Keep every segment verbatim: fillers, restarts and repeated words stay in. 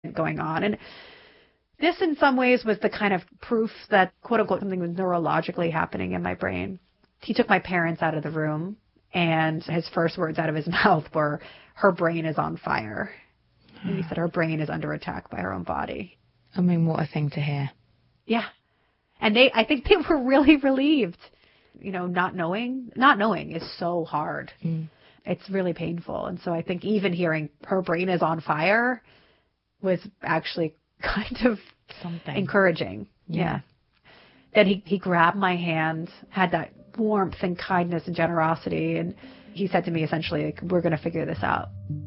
going on. And this in some ways was the kind of proof that, quote unquote, something was neurologically happening in my brain. He took my parents out of the room, and his first words out of his mouth were, "Her brain is on fire." And he said her brain is under attack by her own body. I mean, what a thing to hear. Yeah. And they, I think they were really relieved. You know, not knowing, not knowing is so hard. Mm. It's really painful. And so I think even hearing her brain is on fire was actually kind of something encouraging. Yeah. yeah. Then he, he grabbed my hand, had that warmth and kindness and generosity. And he said to me essentially, like, we're going to figure this out.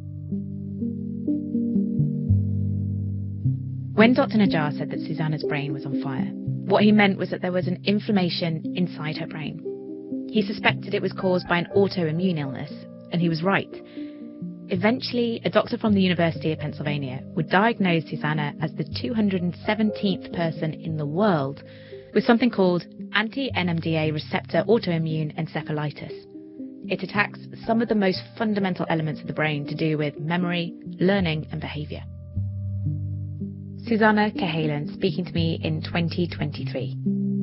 When Doctor Najjar said that Susanna's brain was on fire, what he meant was that there was an inflammation inside her brain. He suspected it was caused by an autoimmune illness, and he was right. Eventually, a doctor from the University of Pennsylvania would diagnose Susanna as the two hundred seventeenth person in the world with something called anti-N M D A receptor autoimmune encephalitis. It attacks some of the most fundamental elements of the brain to do with memory, learning, and behaviour. Susanna Cahalan speaking to me in twenty twenty-three.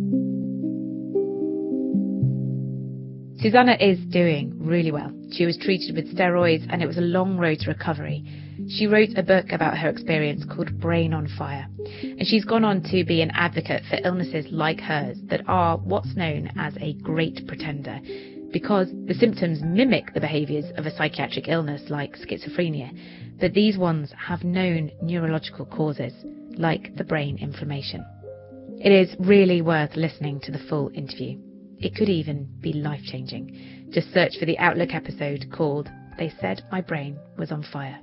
Susanna is doing really well. She was treated with steroids and it was a long road to recovery. She wrote a book about her experience called Brain on Fire. And she's gone on to be an advocate for illnesses like hers that are what's known as a great pretender, because the symptoms mimic the behaviours of a psychiatric illness like schizophrenia, but these ones have known neurological causes, like the brain inflammation. It is really worth listening to the full interview. It could even be life-changing. Just search for the Outlook episode called They Said My Brain Was on Fire.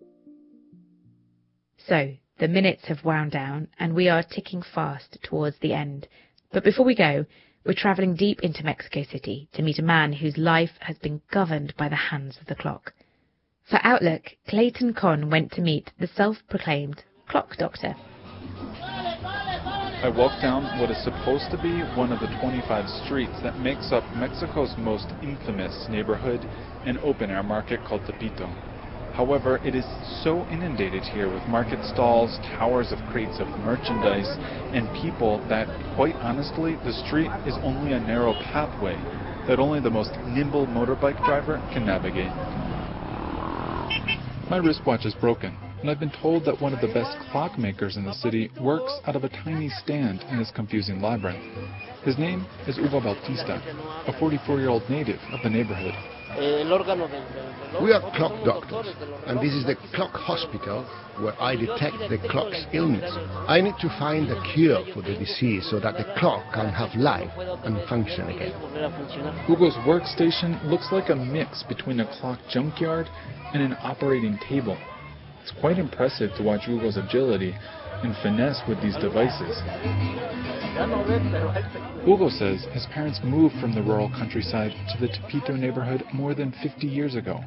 So, the minutes have wound down and we are ticking fast towards the end. But before we go, we're travelling deep into Mexico City to meet a man whose life has been governed by the hands of the clock. For Outlook, Clayton Con went to meet the self-proclaimed clock doctor. I walked down what is supposed to be one of the twenty-five streets that makes up Mexico's most infamous neighborhood, an open-air market called Tepito. However, it is so inundated here with market stalls, towers of crates of merchandise, and people that, quite honestly, the street is only a narrow pathway that only the most nimble motorbike driver can navigate. My wristwatch is broken, and I've been told that one of the best clockmakers in the city works out of a tiny stand in this confusing labyrinth. His name is Hugo Bautista, a forty-four-year-old native of the neighborhood. We are clock doctors, and this is the clock hospital where I detect the clock's illness. I need to find a cure for the disease so that the clock can have life and function again. Hugo's workstation looks like a mix between a clock junkyard and an operating table. It's quite impressive to watch Hugo's agility and finesse with these devices. Hugo says his parents moved from the rural countryside to the Tepito neighborhood more than fifty years ago.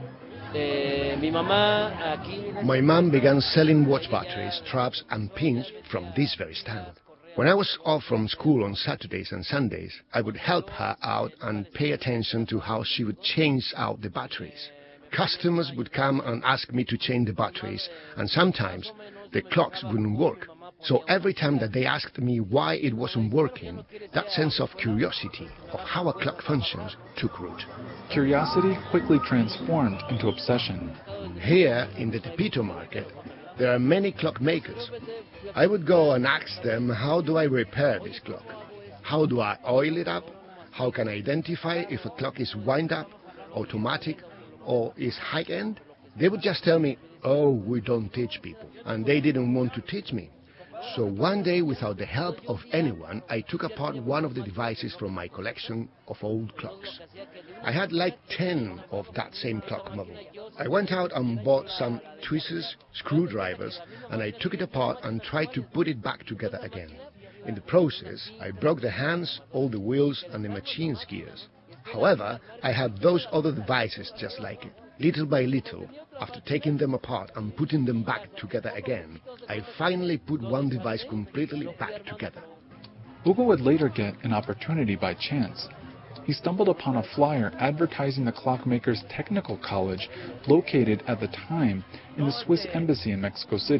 My mom began selling watch batteries, straps and pins from this very stand. When I was off from school on Saturdays and Sundays, I would help her out and pay attention to how she would change out the batteries. Customers would come and ask me to change the batteries, and sometimes the clocks wouldn't work. So every time that they asked me why it wasn't working, that sense of curiosity of how a clock functions took root. Curiosity quickly transformed into obsession. Here in the Tepito market, there are many clock makers. I would go and ask them, how do I repair this clock? How do I oil it up? How can I identify if a clock is wind up, automatic, or is high-end? They would just tell me, oh, we don't teach people. And they didn't want to teach me. So one day, without the help of anyone, I took apart one of the devices from my collection of old clocks. I had like ten of that same clock model. I went out and bought some tweezers, screwdrivers, and I took it apart and tried to put it back together again. In the process, I broke the hands, all the wheels, and the machine's gears. However, I had those other devices just like it. Little by little, after taking them apart and putting them back together again, I finally put one device completely back together. Hugo would later get an opportunity by chance. He stumbled upon a flyer advertising the clockmaker's technical college located at the time in the Swiss embassy in Mexico City.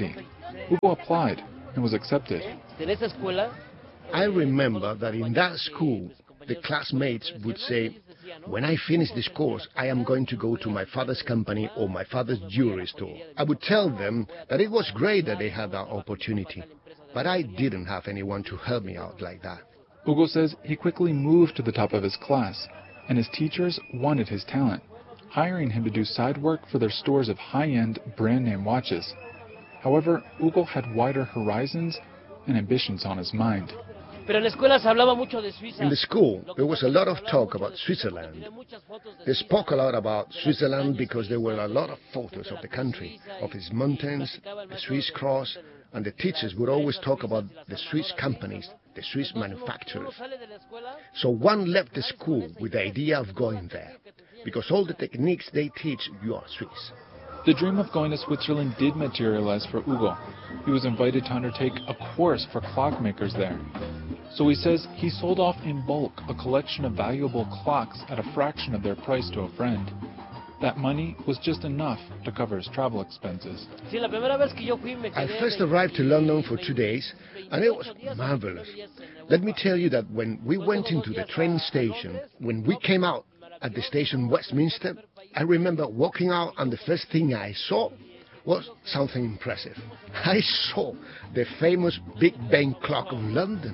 Hugo applied and was accepted. I remember that in that school, the classmates would say, when I finish this course, I am going to go to my father's company or my father's jewelry store. I would tell them that it was great that they had that opportunity, but I didn't have anyone to help me out like that. Hugo says he quickly moved to the top of his class, and his teachers wanted his talent, hiring him to do side work for their stores of high-end brand-name watches. However, Hugo had wider horizons and ambitions on his mind. In the school, there was a lot of talk about Switzerland. They spoke a lot about Switzerland because there were a lot of photos of the country, of its mountains, the Swiss cross, and the teachers would always talk about the Swiss companies, the Swiss manufacturers. So one left the school with the idea of going there, because all the techniques they teach, you are Swiss. The dream of going to Switzerland did materialize for Hugo. He was invited to undertake a course for clockmakers there. So he says he sold off in bulk a collection of valuable clocks at a fraction of their price to a friend. That money was just enough to cover his travel expenses. I first arrived to London for two days, and it was marvelous. Let me tell you that when we went into the train station, when we came out at the station Westminster, I remember walking out and the first thing I saw was something impressive. I saw the famous Big Ben clock of London.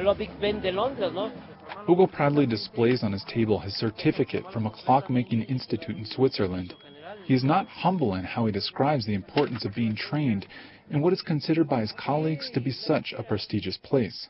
Hugo proudly displays on his table his certificate from a clockmaking institute in Switzerland. He is not humble in how he describes the importance of being trained in what is considered by his colleagues to be such a prestigious place.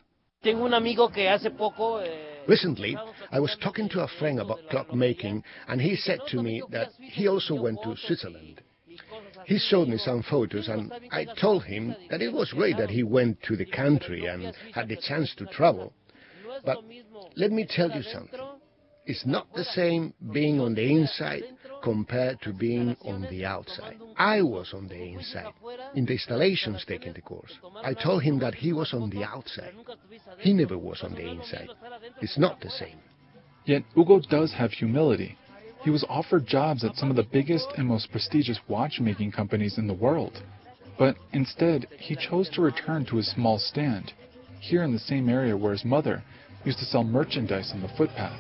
Recently, I was talking to a friend about clockmaking, and he said to me that he also went to Switzerland. He showed me some photos, and I told him that it was great that he went to the country and had the chance to travel. But let me tell you something. It's not the same being on the inside compared to being on the outside. I was on the inside, in the installations taking the course. I told him that he was on the outside. He never was on the inside. It's not the same. Yet Hugo does have humility. He was offered jobs at some of the biggest and most prestigious watchmaking companies in the world. But instead, he chose to return to his small stand, here in the same area where his mother used to sell merchandise on the footpath.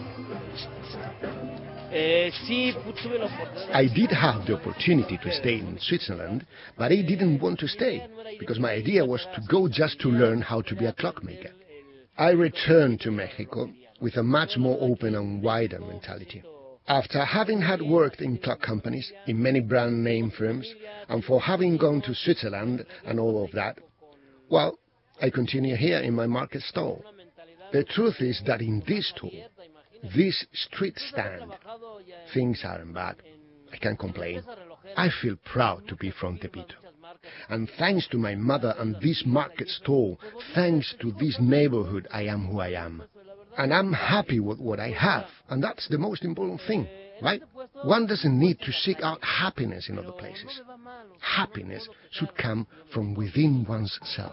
I did have the opportunity to stay in Switzerland, but I didn't want to stay, because my idea was to go just to learn how to be a clockmaker. I returned to Mexico with a much more open and wider mentality. After having had worked in clock companies, in many brand name firms, and for having gone to Switzerland and all of that, well, I continue here in my market stall. The truth is that in this store, this street stand, things aren't bad. I can't complain. I feel proud to be from Tepito. And thanks to my mother and this market stall, thanks to this neighborhood, I am who I am. And I'm happy with what I have, and that's the most important thing, right? One doesn't need to seek out happiness in other places. Happiness should come from within one's self.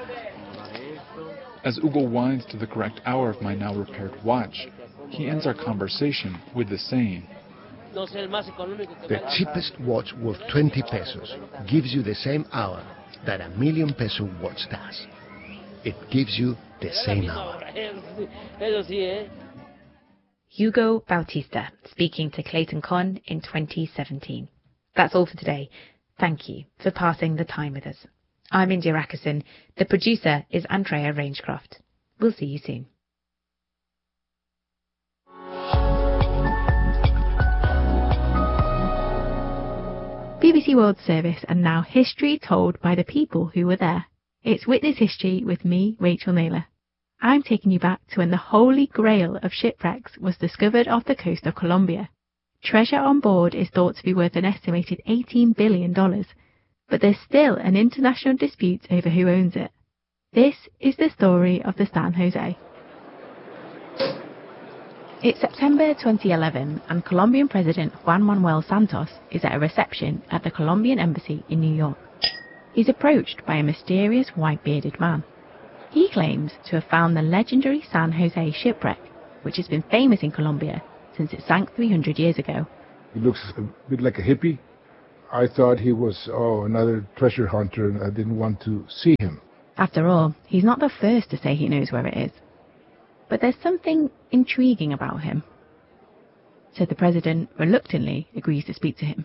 As Hugo winds to the correct hour of my now repaired watch, he ends our conversation with the saying, "The cheapest watch worth twenty pesos gives you the same hour that a million peso watch does. It gives you the same hour." Hugo Bautista speaking to Clayton Con in twenty seventeen. That's all for today. Thank you for passing the time with us. I'm India Rackerson. The producer is Andrea Rangecroft. We'll see you soon. B B C World Service, and now history told by the people who were there. It's Witness History with me, Rachel Naylor. I'm taking you back to when the holy grail of shipwrecks was discovered off the coast of Colombia. Treasure on board is thought to be worth an estimated eighteen billion dollars, but there's still an international dispute over who owns it. This is the story of the San Jose. It's September twenty eleven, and Colombian President Juan Manuel Santos is at a reception at the Colombian Embassy in New York. He's approached by a mysterious white-bearded man. He claims to have found the legendary San Jose shipwreck, which has been famous in Colombia since it sank three hundred years ago. He looks a bit like a hippie, I thought he was, oh, another treasure hunter, and I didn't want to see him. After all, he's not the first to say he knows where it is. But there's something intriguing about him. So the president reluctantly agrees to speak to him.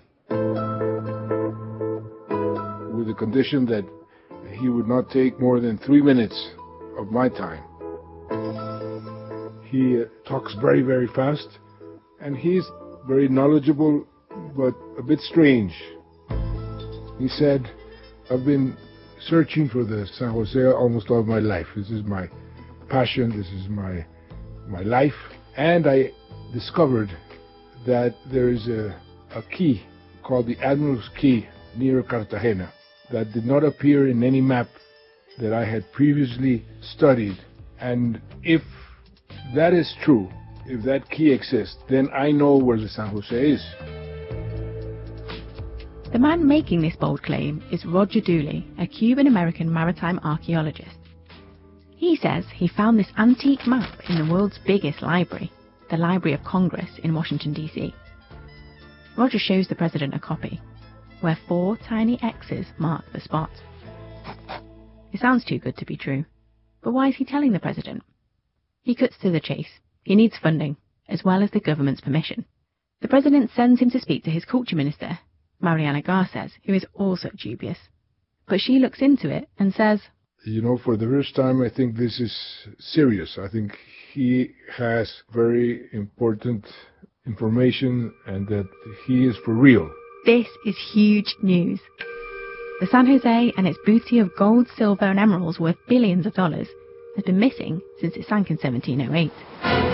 With the condition that he would not take more than three minutes of my time. He uh, talks very, very fast, and he's very knowledgeable, but a bit strange. He said, I've been searching for the San Jose almost all my life. This is my passion, this is my, my life. And I discovered that there is a, a key called the Admiral's Key near Cartagena that did not appear in any map that I had previously studied. And if that is true, if that key exists, then I know where the San Jose is. The man making this bold claim is Roger Dooley, a Cuban-American maritime archaeologist. He says he found this antique map in the world's biggest library, the Library of Congress in Washington, D C. Roger shows the president a copy, where four tiny X's mark the spot. It sounds too good to be true, but why is he telling the president? He cuts to the chase. He needs funding, as well as the government's permission. The president sends him to speak to his culture minister, Mariana Garces, who is also dubious. But she looks into it and says, You know, for the first time, I think this is serious. I think he has very important information and that he is for real. This is huge news. The San Jose and its booty of gold, silver and emeralds worth billions of dollars has been missing since it sank in seventeen oh eight.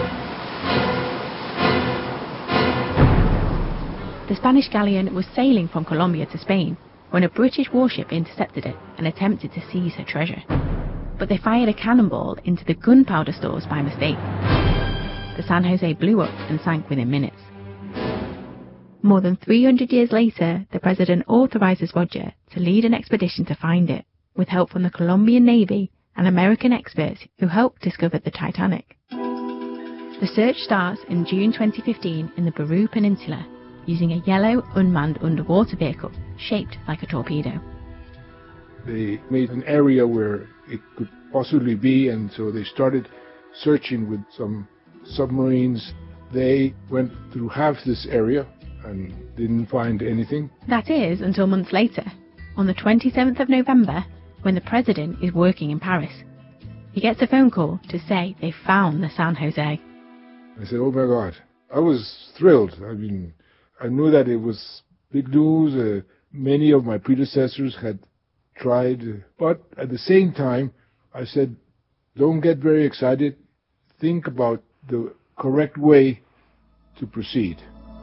The Spanish galleon was sailing from Colombia to Spain when a British warship intercepted it and attempted to seize her treasure. But they fired a cannonball into the gunpowder stores by mistake. The San Jose blew up and sank within minutes. More than three hundred years later, the president authorizes Roger to lead an expedition to find it, with help from the Colombian Navy and American experts who helped discover the Titanic. The search starts in June twenty fifteen in the Baru Peninsula, using a yellow unmanned underwater vehicle shaped like a torpedo. They made an area where it could possibly be, and so they started searching with some submarines. They went through half this area and didn't find anything. That is until months later, on the twenty-seventh of November, when the president is working in Paris. He gets a phone call to say they found the San Jose. I said, oh my God. I was thrilled. I mean, I knew that it was big news. Uh, many of my predecessors had tried. Uh, but at the same time, I said, don't get very excited. Think about the correct way to proceed.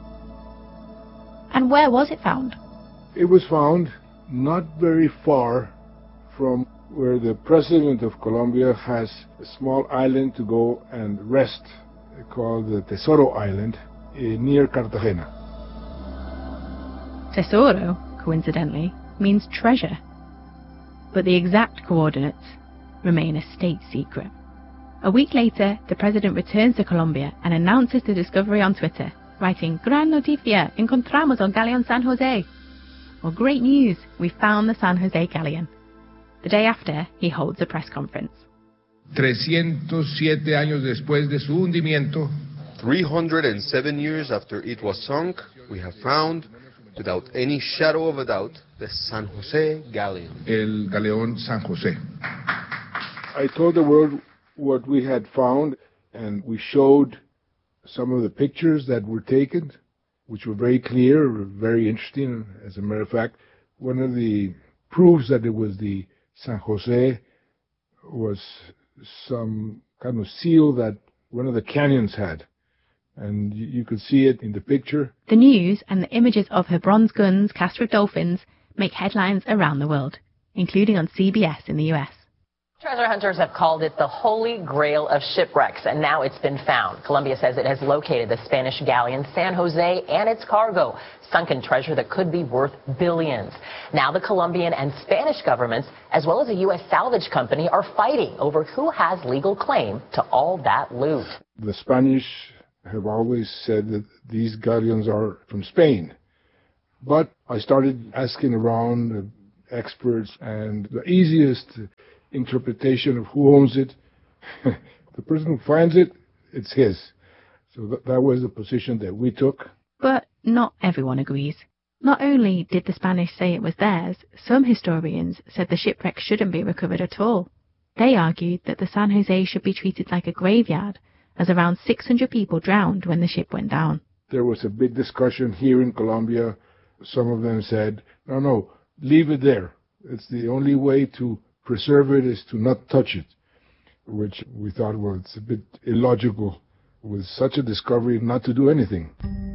And where was it found? It was found not very far from where the president of Colombia has a small island to go and rest, called the Tesoro Island, uh, near Cartagena. Tesoro, coincidentally, means treasure. But the exact coordinates remain a state secret. A week later, the president returns to Colombia and announces the discovery on Twitter, writing, Gran noticia, encontramos el galeón San Jose. Well, great news, we found the San Jose galleon. The day after, he holds a press conference. trescientos siete años después de su hundimiento, three hundred seven years after it was sunk, we have found, without any shadow of a doubt, the San Jose galleon. El galeón San Jose. I told the world what we had found, and we showed some of the pictures that were taken, which were very clear, very interesting. As a matter of fact, one of the proofs that it was the San Jose was some kind of seal that one of the canyons had. And you, you could see it in the picture. The news and the images of her bronze guns cast with dolphins make headlines around the world, including on C B S in the U S. Treasure hunters have called it the holy grail of shipwrecks, and now it's been found. Colombia says it has located the Spanish galleon San Jose and its cargo, sunken treasure that could be worth billions. Now the Colombian and Spanish governments, as well as a U S salvage company, are fighting over who has legal claim to all that loot. The Spanish have always said that these galleons are from Spain, But I started asking around uh, experts, and the easiest interpretation of who owns it, the person who finds it, it's his. So th- that was the position that we took. But not everyone agrees. Not only did the Spanish say it was theirs, some historians said the shipwreck shouldn't be recovered at all. They argued that the San Jose should be treated like a graveyard, as around six hundred people drowned when the ship went down. There was a big discussion here in Colombia. Some of them said, no, no, leave it there. It's the only way to preserve it is to not touch it, which we thought was a bit illogical with such a discovery not to do anything.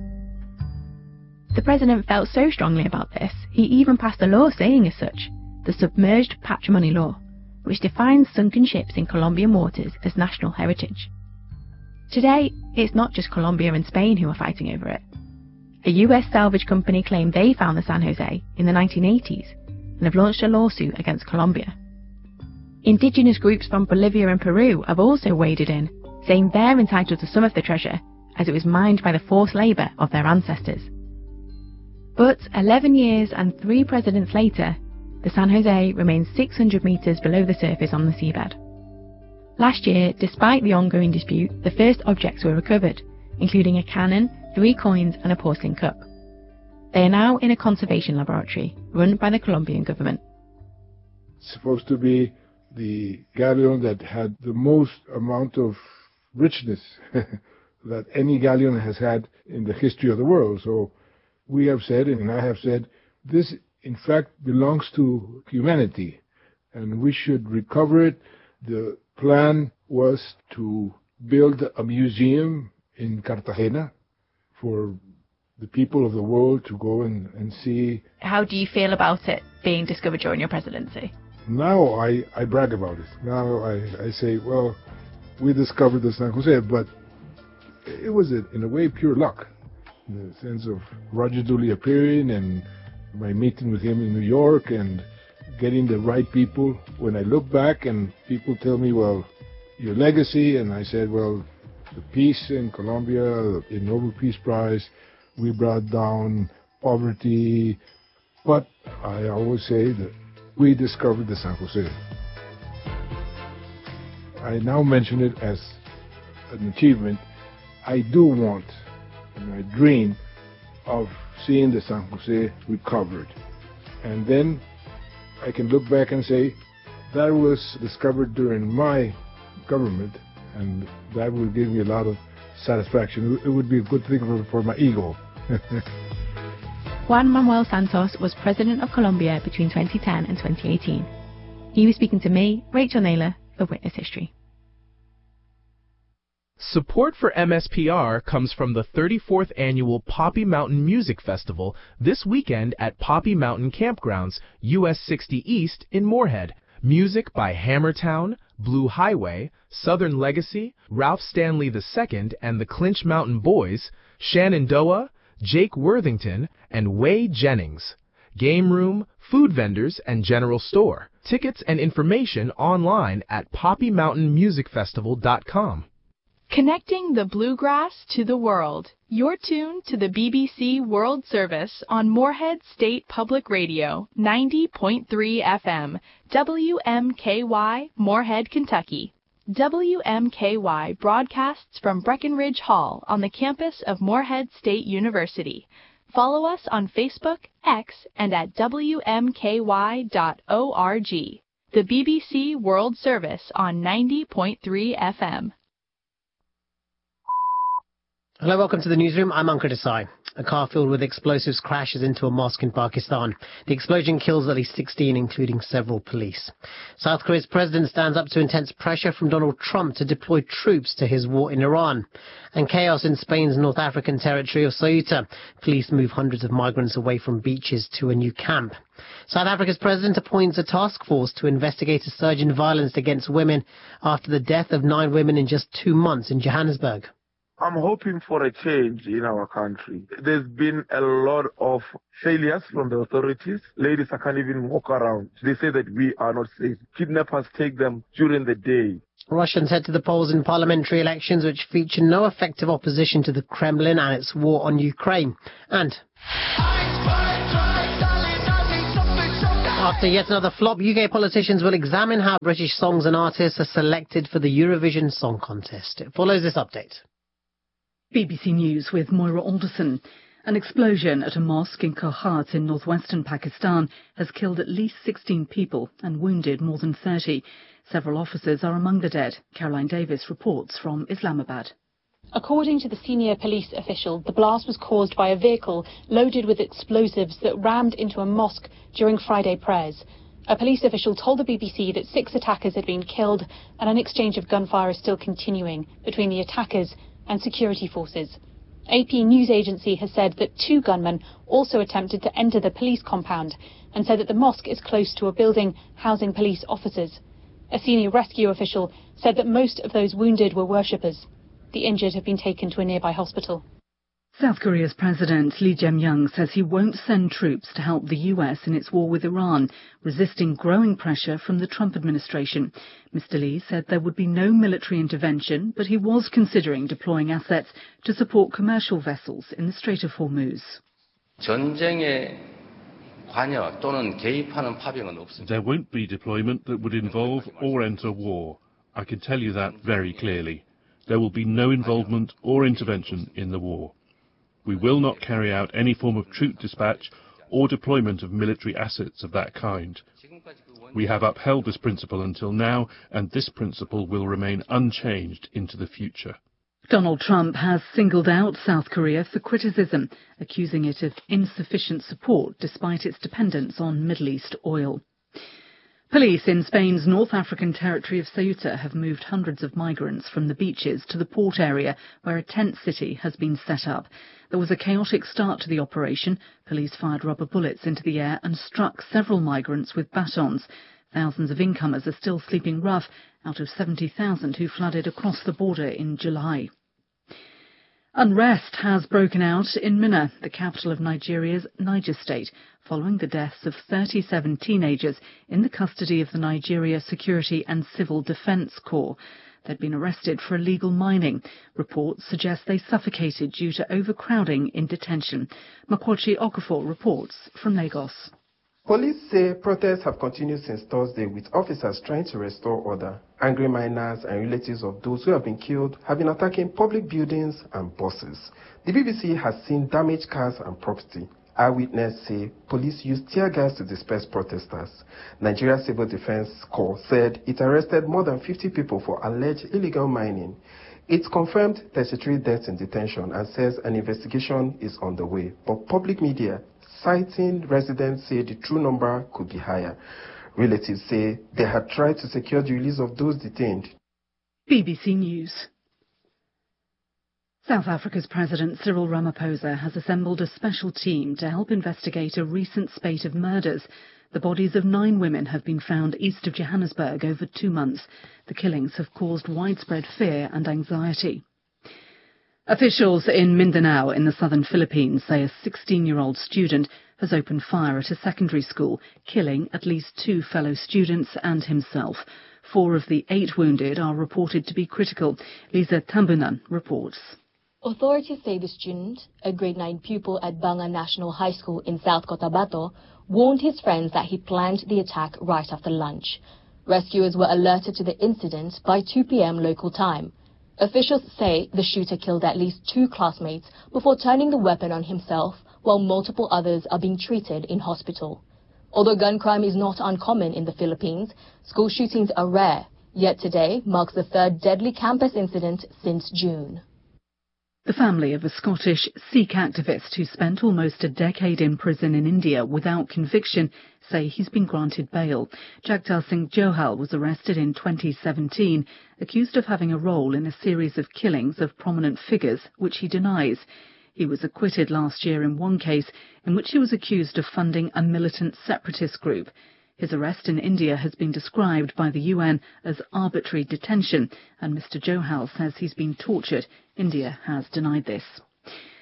The president felt so strongly about this, he even passed a law saying as such, the Submerged Patrimony Law, which defines sunken ships in Colombian waters as national heritage. Today, it's not just Colombia and Spain who are fighting over it. A U S salvage company claimed they found the San Jose in the nineteen eighties and have launched a lawsuit against Colombia. Indigenous groups from Bolivia and Peru have also waded in, saying they're entitled to some of the treasure as it was mined by the forced labour of their ancestors. But eleven years and three presidents later, the San Jose remains six hundred metres below the surface on the seabed. Last year, despite the ongoing dispute, the first objects were recovered, including a cannon, three coins and a porcelain cup. They are now in a conservation laboratory run by the Colombian government. It's supposed to be the galleon that had the most amount of richness that any galleon has had in the history of the world. So we have said, and I have said, this in fact belongs to humanity, and we should recover it. The plan was to build a museum in Cartagena for the people of the world to go and, and see. How do you feel about it being discovered during your presidency? Now I, I brag about it. Now I, I say, well, we discovered the San Jose, but it was, in a way, pure luck, in the sense of Roger Dooley appearing and my meeting with him in New York and getting the right people. When I look back and people tell me, well, your legacy, and I said, well, the peace in Colombia, the Nobel Peace Prize, we brought down poverty, but I always say that we discovered the San Jose. I now mention it as an achievement. I do want, and I dream of seeing the San Jose recovered. And then I can look back and say, that was discovered during my government, and that will give me a lot of satisfaction. It would be a good thing for, for my ego. Juan Manuel Santos was president of Colombia between twenty ten and twenty eighteen. He was speaking to me, Rachel Naylor, of Witness History. Support for M S P R comes from the thirty-fourth Annual Poppy Mountain Music Festival this weekend at Poppy Mountain Campgrounds, U S sixty East in Moorhead. Music by Hammertown, Blue Highway, Southern Legacy, Ralph Stanley the Second and the Clinch Mountain Boys, Shenandoah, Jake Worthington, and Way Jennings. Game room, food vendors, and general store. Tickets and information online at poppy mountain music festival dot com. Connecting the bluegrass to the world. You're tuned to the B B C World Service on Moorhead State Public Radio, ninety point three F M, W M K Y, Moorhead, Kentucky. W M K Y broadcasts from Breckenridge Hall on the campus of Moorhead State University. Follow us on Facebook, X, and at W M K Y dot org. The B B C World Service on ninety point three F M. Hello, welcome to the newsroom. I'm Ankur Desai. A car filled with explosives crashes into a mosque in Pakistan. The explosion kills at least sixteen, including several police. South Korea's president stands up to intense pressure from Donald Trump to deploy troops to his war in Iran. And chaos in Spain's North African territory of Ceuta. Police move hundreds of migrants away from beaches to a new camp. South Africa's president appoints a task force to investigate a surge in violence against women after the death of nine women in just two months in Johannesburg. I'm hoping for a change in our country. There's been a lot of failures from the authorities. Ladies, I can't even walk around. They say that we are not safe. Kidnappers take them during the day. Russians head to the polls in parliamentary elections which feature no effective opposition to the Kremlin and its war on Ukraine. And After yet another flop, U K politicians will examine how British songs and artists are selected for the Eurovision Song Contest. It follows this update. B B C News with Moira Alderson. An explosion at a mosque in Kohat in northwestern Pakistan has killed at least sixteen people and wounded more than thirty. Several officers are among the dead. Caroline Davis reports from Islamabad. According to the senior police official, the blast was caused by a vehicle loaded with explosives that rammed into a mosque during Friday prayers. A police official told the B B C that six attackers had been killed and an exchange of gunfire is still continuing between the attackers and security forces. A P news agency has said that two gunmen also attempted to enter the police compound and said that the mosque is close to a building housing police officers. A senior rescue official said that most of those wounded were worshippers. The injured have been taken to a nearby hospital. South Korea's President Lee Jae-myung says he won't send troops to help the U S in its war with Iran, resisting growing pressure from the Trump administration. Mister Lee said there would be no military intervention, but he was considering deploying assets to support commercial vessels in the Strait of Hormuz. There won't be deployment that would involve or enter war. I can tell you that very clearly. There will be no involvement or intervention in the war. We will not carry out any form of troop dispatch or deployment of military assets of that kind. We have upheld this principle until now, and this principle will remain unchanged into the future. Donald Trump has singled out South Korea for criticism, accusing it of insufficient support despite its dependence on Middle East oil. Police in Spain's North African territory of Ceuta have moved hundreds of migrants from the beaches to the port area where a tent city has been set up. There was a chaotic start to the operation. Police fired rubber bullets into the air and struck several migrants with batons. Thousands of incomers are still sleeping rough out of seventy thousand who flooded across the border in July. Unrest has broken out in Minna, the capital of Nigeria's Niger State, following the deaths of thirty-seven teenagers in the custody of the Nigeria Security and Civil Defence Corps. They'd been arrested for illegal mining. Reports suggest they suffocated due to overcrowding in detention. Makwachi Okafor reports from Lagos. Police say protests have continued since Thursday, with officers trying to restore order. Angry miners and relatives of those who have been killed have been attacking public buildings and buses. The B B C has seen damaged cars and property. Eyewitnesses say police used tear gas to disperse protesters. Nigeria Civil Defence Corps said it arrested more than fifty people for alleged illegal mining. It confirmed thirty-three deaths in detention and says an investigation is underway. But public media, citing residents, say the true number could be higher. Relatives say they had tried to secure the release of those detained. B B C News. South Africa's President Cyril Ramaphosa has assembled a special team to help investigate a recent spate of murders. The bodies of nine women have been found east of Johannesburg over two months. The killings have caused widespread fear and anxiety. Officials in Mindanao in the southern Philippines say a sixteen-year-old student has opened fire at a secondary school, killing at least two fellow students and himself. Four of the eight wounded are reported to be critical. Lisa Tambunan reports. Authorities say the student, a grade nine pupil at Banga National High School in South Cotabato, warned his friends that he planned the attack right after lunch. Rescuers were alerted to the incident by two p m local time. Officials say the shooter killed at least two classmates before turning the weapon on himself, while multiple others are being treated in hospital. Although gun crime is not uncommon in the Philippines, school shootings are rare, yet today marks the third deadly campus incident since June. The family of a Scottish Sikh activist who spent almost a decade in prison in India without conviction say he's been granted bail. Jagtar Singh Johal was arrested in twenty seventeen, accused of having a role in a series of killings of prominent figures, which he denies. He was acquitted last year in one case in which he was accused of funding a militant separatist group. His arrest in India has been described by the U N as arbitrary detention, and Mister Johal says he's been tortured. India has denied this.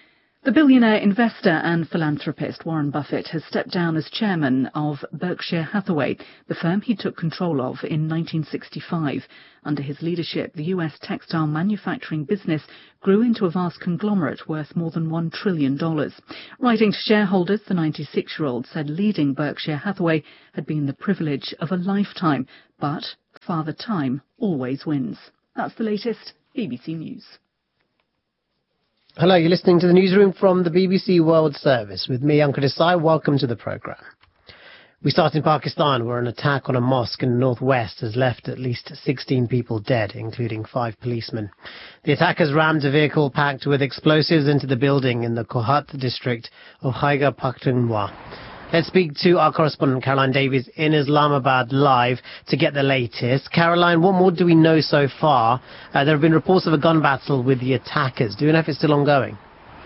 The billionaire investor and philanthropist Warren Buffett has stepped down as chairman of Berkshire Hathaway, the firm he took control of in nineteen sixty-five. Under his leadership, the U S textile manufacturing business grew into a vast conglomerate worth more than one trillion dollars. Writing to shareholders, the ninety-six-year-old said leading Berkshire Hathaway had been the privilege of a lifetime, but Father Time always wins. That's the latest B B C News. Hello, you're listening to the newsroom from the B B C World Service with me, Ankur Desai. Welcome to the programme. We start in Pakistan, where an attack on a mosque in the northwest has left at least sixteen people dead, including five policemen. The attackers rammed a vehicle packed with explosives into the building in the Kohat district of Khyber Pakhtunkhwa. Let's speak to our correspondent Caroline Davies in Islamabad live to get the latest. Caroline, what more do we know so far? Uh, there have been reports of a gun battle with the attackers. Do we know if it's still ongoing?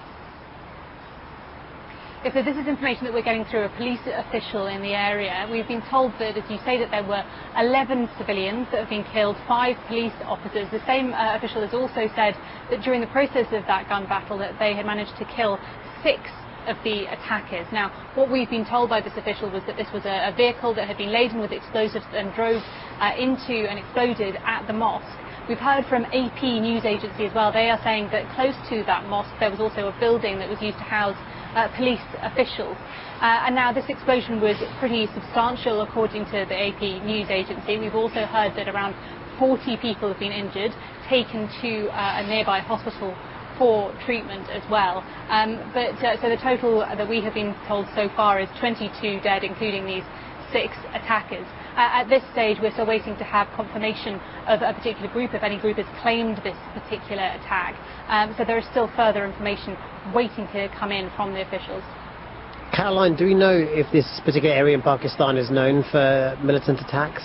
Yes, so this is information that we're getting through a police official in the area. We've been told that, as you say, that there were eleven civilians that have been killed, five police officers. The same uh, official has also said that during the process of that gun battle that they had managed to kill six of the attackers. Now, what we've been told by this official was that this was a, a vehicle that had been laden with explosives and drove uh, into and exploded at the mosque. We've heard from A P News Agency as well. They are saying that close to that mosque there was also a building that was used to house uh, police officials. Uh, and now this explosion was pretty substantial according to the A P News Agency. We've also heard that around forty people have been injured, taken to uh, a nearby hospital for treatment as well. Um, but uh, so the total that we have been told so far is twenty-two dead, including these six attackers. Uh, at this stage, we're still waiting to have confirmation of a particular group, if any group has claimed this particular attack. Um, so there is still further information waiting to come in from the officials. Caroline, do we know if this particular area in Pakistan is known for militant attacks?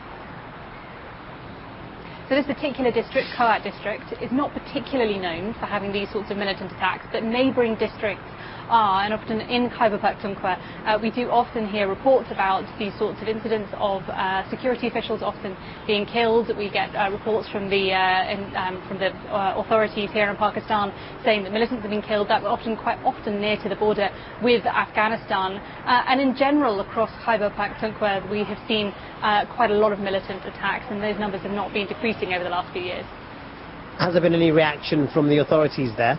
So this particular district, Kohat district, is not particularly known for having these sorts of militant attacks, but neighbouring districts are, and often in Khyber Pakhtunkhwa, uh, we do often hear reports about these sorts of incidents of uh, security officials often being killed. We get uh, reports from the uh, in, um, from the uh, authorities here in Pakistan saying that militants have been killed. That were often quite often near to the border with Afghanistan, uh, and in general across Khyber Pakhtunkhwa we have seen uh, quite a lot of militant attacks, and those numbers have not been decreasing over the last few years. Has there been any reaction from the authorities there?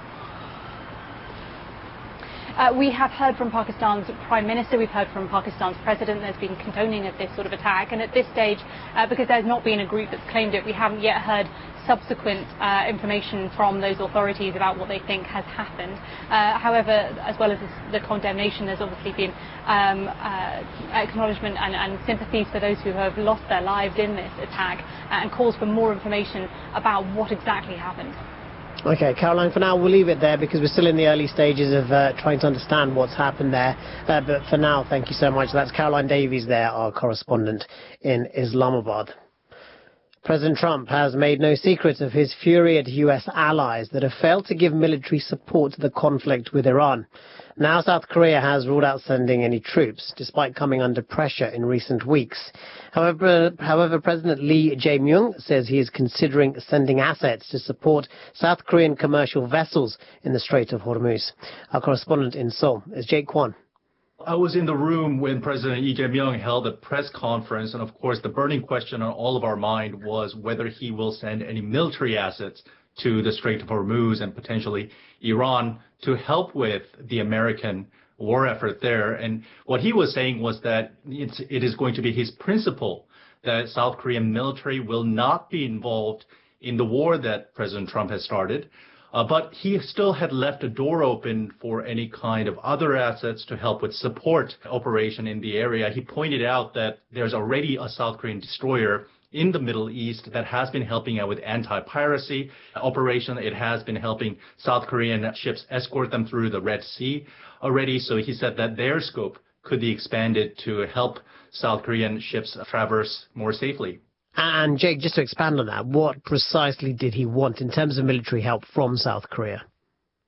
Uh, we have heard from Pakistan's Prime Minister, we've heard from Pakistan's President. There's been condoning of this sort of attack, and at this stage, uh, because there's not been a group that's claimed it, we haven't yet heard subsequent uh, information from those authorities about what they think has happened. Uh, however, as well as this, the condemnation, there's obviously been um, uh, acknowledgement and, and sympathies for those who have lost their lives in this attack, uh, and calls for more information about what exactly happened. Okay, Caroline, for now we'll leave it there because we're still in the early stages of uh, trying to understand what's happened there. Uh, but for now, thank you so much. That's Caroline Davies there, our correspondent in Islamabad. President Trump has made no secret of his fury at U S allies that have failed to give military support to the conflict with Iran. Now South Korea has ruled out sending any troops, despite coming under pressure in recent weeks. However, however, President Lee Jae-myung says he is considering sending assets to support South Korean commercial vessels in the Strait of Hormuz. Our correspondent in Seoul is Jake Kwon. I was in the room when President Lee Jae-myung held a press conference, and of course the burning question on all of our mind was whether he will send any military assets to the Strait of Hormuz and potentially Iran to help with the American war effort there. And what he was saying was that it's, it is going to be his principle that South Korean military will not be involved in the war that President Trump has started. Uh, but he still had left a door open for any kind of other assets to help with support operation in the area. He pointed out that there's already a South Korean destroyer in the Middle East that has been helping out with anti-piracy operation. It has been helping South Korean ships escort them through the Red Sea already. So he said that their scope could be expanded to help South Korean ships traverse more safely. And Jake, just to expand on that, what precisely did he want in terms of military help from South Korea?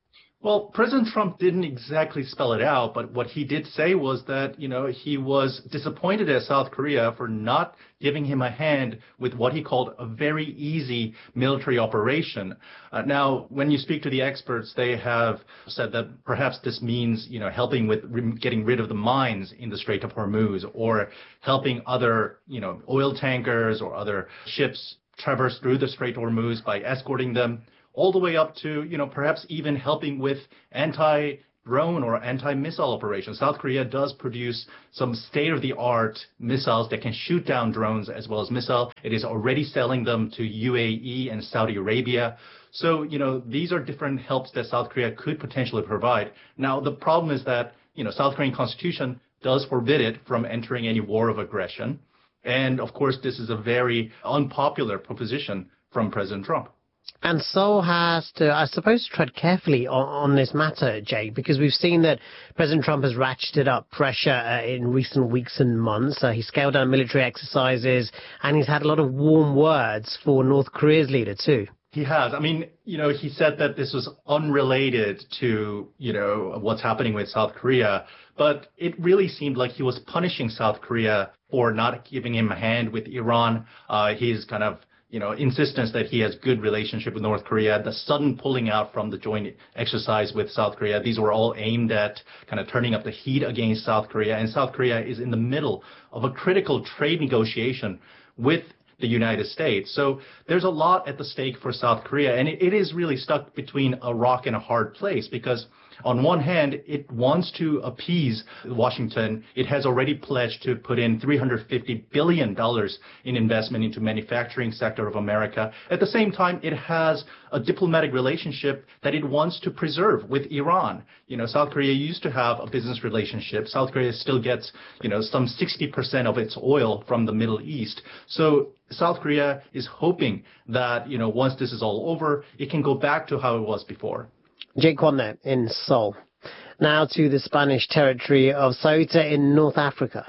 Well, President Trump didn't exactly spell it out, but what he did say was that, you know, he was disappointed at South Korea for not giving him a hand with what he called a very easy military operation. Uh, now, when you speak to the experts, they have said that perhaps this means, you know, helping with re- getting rid of the mines in the Strait of Hormuz, or helping other, you know, oil tankers or other ships traverse through the Strait of Hormuz by escorting them, all the way up to, you know, perhaps even helping with anti-drone or anti-missile operations. South Korea does produce some state-of-the-art missiles that can shoot down drones as well as missiles. It is already selling them to U A E and Saudi Arabia. So, you know, these are different helps that South Korea could potentially provide. Now, the problem is that, you know, South Korean constitution does forbid it from entering any war of aggression. And, of course, this is a very unpopular proposition from President Trump. And Seoul has to, I suppose, tread carefully on, on this matter, Jake, because we've seen that President Trump has ratcheted up pressure uh, in recent weeks and months. Uh, he scaled down military exercises, and he's had a lot of warm words for North Korea's leader, too. He has. I mean, you know, he said that this was unrelated to, you know, what's happening with South Korea, but it really seemed like he was punishing South Korea for not giving him a hand with Iran. Uh, he's kind of you know, insistence that he has good relationship with North Korea, the sudden pulling out from the joint exercise with South Korea. These were all aimed at kind of turning up the heat against South Korea. And South Korea is in the middle of a critical trade negotiation with the United States. So there's a lot at the stake for South Korea. And it, it is really stuck between a rock and a hard place, because on one hand, it wants to appease Washington. It has already pledged to put in three hundred fifty billion dollars in investment into manufacturing sector of America. At the same time, it has a diplomatic relationship that it wants to preserve with Iran. You know, South Korea used to have a business relationship. South Korea still gets, you know, some sixty percent of its oil from the Middle East. So South Korea is hoping that, you know, once this is all over, it can go back to how it was before. Jake Kwan there in Seoul. Now to the Spanish territory of Ceuta in North Africa.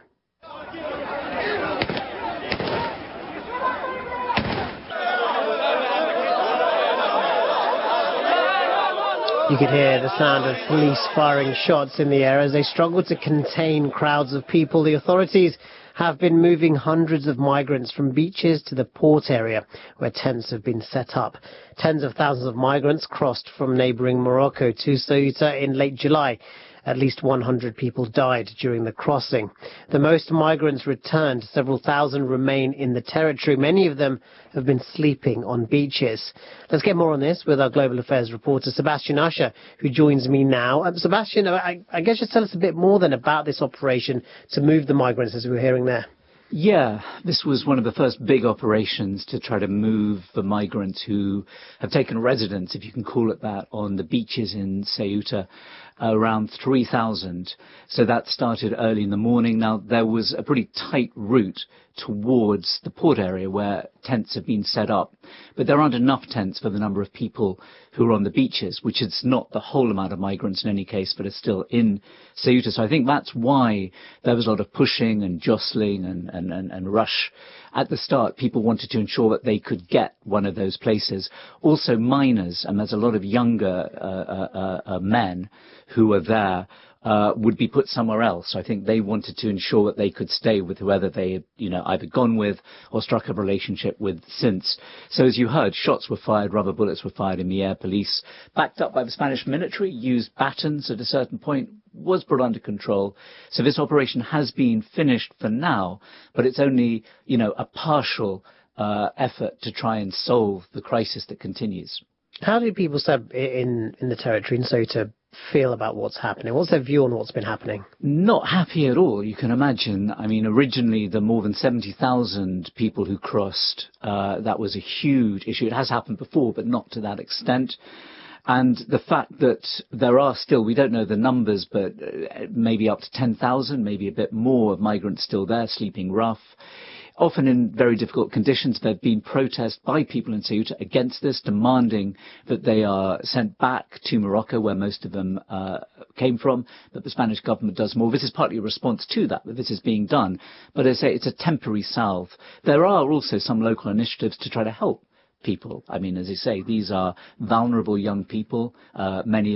You could hear the sound of police firing shots in the air as they struggle to contain crowds of people. The authorities have been moving hundreds of migrants from beaches to the port area where tents have been set up. Tens of thousands of migrants crossed from neighbouring Morocco to Ceuta in late July. At least one hundred people died during the crossing. The most migrants returned. Several thousand remain in the territory. Many of them have been sleeping on beaches. Let's get more on this with our Global Affairs reporter, Sebastian Usher, who joins me now. Um, Sebastian, I, I guess just tell us a bit more then about this operation to move the migrants, as we were hearing there. Yeah, this was one of the first big operations to try to move the migrants who have taken residence, if you can call it that, on the beaches in Ceuta, around three thousand. So that started early in the morning. Now, there was a pretty tight route towards the port area where tents have been set up, but there aren't enough tents for the number of people who are on the beaches, which is not the whole amount of migrants in any case, but are still in Ceuta. So I think that's why there was a lot of pushing and jostling and, and, and, and rush. At the start, people wanted to ensure that they could get one of those places. Also minors, and there's a lot of younger uh, uh, uh, men who are there, Uh, would be put somewhere else. I think they wanted to ensure that they could stay with whoever they had, you know, either gone with or struck a relationship with since. So as you heard, shots were fired, rubber bullets were fired in the air. Police, backed up by the Spanish military, used batons at a certain point, was brought under control. So this operation has been finished for now, but it's only, you know, a partial uh, effort to try and solve the crisis that continues. How do people in, in the territory in Ceuta feel about what's happening? What's their view on what's been happening? Not happy at all, you can imagine. I mean, originally, the more than seventy thousand people who crossed, uh, that was a huge issue. It has happened before, but not to that extent. And the fact that there are still, we don't know the numbers, but maybe up to ten thousand, maybe a bit more of migrants still there, sleeping rough. Often in very difficult conditions. There have been protests by people in Ceuta against this, demanding that they are sent back to Morocco, where most of them uh, came from, that the Spanish government does more. This is partly a response to that, that this is being done. But as I say, it's a temporary salve. There are also some local initiatives to try to help people. I mean, as you say, these are vulnerable young people, uh, many of them,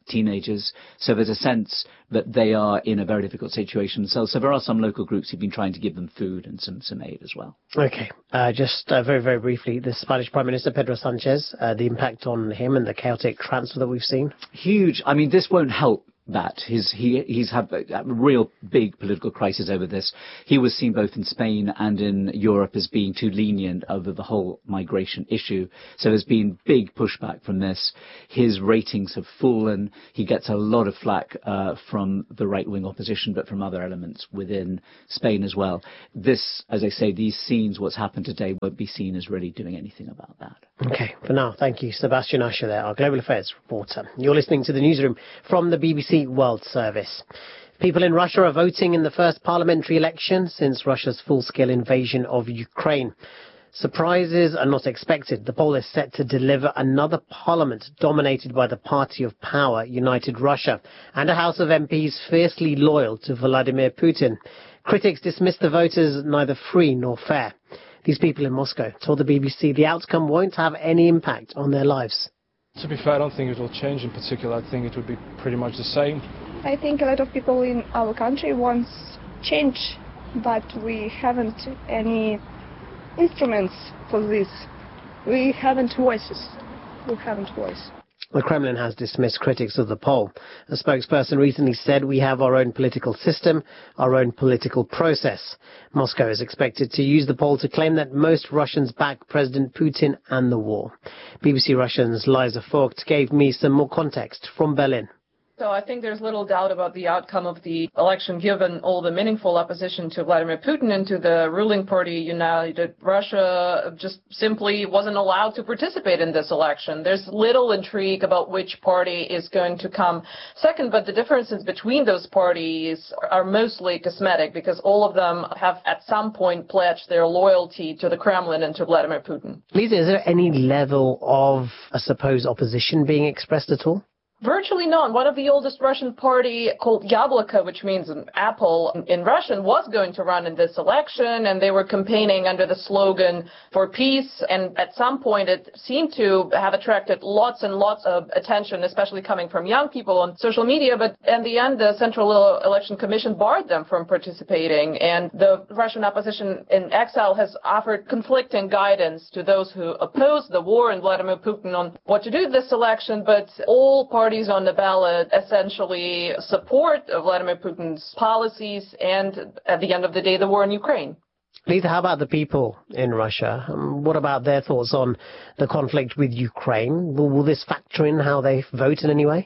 teenagers. So there's a sense that they are in a very difficult situation. So, so there are some local groups who've been trying to give them food and some, some aid as well. Okay. Uh, just uh, very, very briefly, the Spanish Prime Minister, Pedro Sanchez, uh, the impact on him and the chaotic transfer that we've seen? Huge. I mean, this won't help that. His, he, he's had a, a real big political crisis over this. He was seen both in Spain and in Europe as being too lenient over the whole migration issue. So there's been big pushback from this. His ratings have fallen. He gets a lot of flack uh, from the right-wing opposition, but from other elements within Spain as well. This, as I say, these scenes, what's happened today, won't be seen as really doing anything about that. Okay, for now, thank you. Sebastian Usher there, our Global Affairs reporter. You're listening to the newsroom from the B B C World Service. People in Russia are voting in the first parliamentary election since Russia's full-scale invasion of Ukraine. Surprises are not expected. The poll is set to deliver another parliament dominated by the party of power, United Russia, and a House of M Ps fiercely loyal to Vladimir Putin. Critics dismiss the vote as neither free nor fair. These people in Moscow told the B B C the outcome won't have any impact on their lives. To be fair, I don't think it will change in particular. I think it would be pretty much the same. I think a lot of people in our country want change, but we haven't any instruments for this. We haven't voices. We haven't voice. The Kremlin has dismissed critics of the poll. A spokesperson recently said we have our own political system, our own political process. Moscow is expected to use the poll to claim that most Russians back President Putin and the war. B B C Russian's Liza Vogt gave me some more context from Berlin. So I think there's little doubt about the outcome of the election, given all the meaningful opposition to Vladimir Putin and to the ruling party, United Russia, just simply wasn't allowed to participate in this election. There's little intrigue about which party is going to come second, but the differences between those parties are mostly cosmetic because all of them have at some point pledged their loyalty to the Kremlin and to Vladimir Putin. Lisa, is there any level of, I suppose, opposition being expressed at all? Virtually none. One of the oldest Russian party called Yabloko, which means an apple in Russian, was going to run in this election, and they were campaigning under the slogan for peace. And at some point, it seemed to have attracted lots and lots of attention, especially coming from young people on social media. But in the end, the Central Election Commission barred them from participating. And the Russian opposition in exile has offered conflicting guidance to those who oppose the war and Vladimir Putin on what to do this election. But all parties on the ballot essentially support Vladimir Putin's policies and, at the end of the day, the war in Ukraine. Lisa, how about the people in Russia? Um, what about their thoughts on the conflict with Ukraine? Will, will this factor in how they vote in any way?